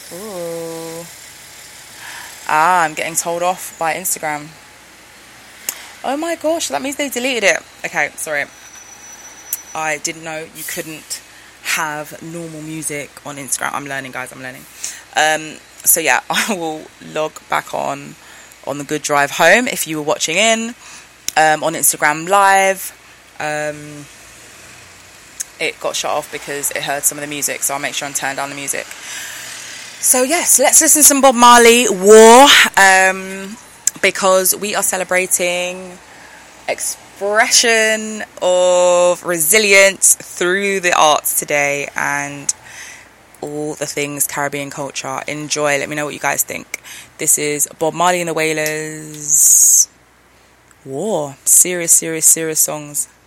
Ooh. Ah, I'm getting told off by Instagram. Oh my gosh, that means they deleted it. Okay, sorry. I didn't know you couldn't have normal music on Instagram. I'm learning, guys, I'm learning. So yeah, I will log back on the good drive home if you were watching in on Instagram Live. It got shut off because it heard some of the music, so I'll make sure and turn down the music. So yes, let's listen to some Bob Marley, War, because we are celebrating expression of resilience through the arts today and all the things Caribbean culture. Enjoy. Let me know what you guys think. This is Bob Marley and the Wailers, War. Serious songs.